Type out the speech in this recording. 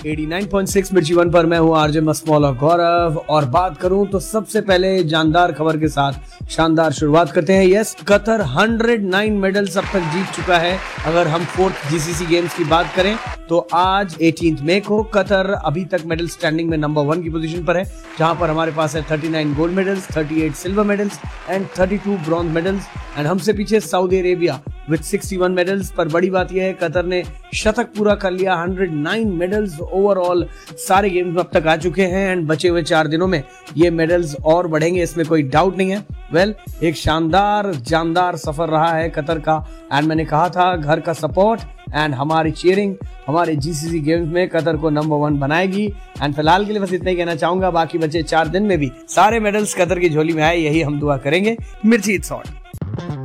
89.6 मिर्ची वन पर मैं हूँ आरजे मस्मौला गौरव। और बात करूं तो सबसे पहले जानदार खबर के साथ शानदार शुरुआत करते हैं। यस, कतर 109 मेडल्स अब तक जीत चुका है। अगर हम 4th जीसीसी गेम्स की बात करें तो आज 18 मई को कतर अभी तक मेडल स्टैंडिंग में नंबर 1 की पोजीशन पर है, जहां पर हमारे पास है 39 gold medals, 38 silver medals and 32 bronze medals. And हमसे पीछे सऊदी अरेबिया विद 61 मेडल्स। पर बड़ी बात यह है कतर ने शतक पूरा कर लिया। 109 मेडल्स ओवरऑल सारे गेम्स में अब तक आ चुके हैं एंड बचे हुए 4 दिनों में ये मेडल्स और बढ़ेंगे, इसमें कोई डाउट नहीं है। एक शानदार जानदार सफर रहा है कतर का। एंड मैंने कहा था घर का सपोर्ट एंड हमारी चीयरिंग हमारे जीसीसी गेम्स में कतर को नंबर 1 बनाएगी। एंड फिलहाल के लिए बस इतना ही कहना चाहूंगा। बाकी बचे 4 दिन में भी सारे मेडल्स कतर की झोली में आए, यही हम दुआ करेंगे। मिर्ची इट्स ऑन।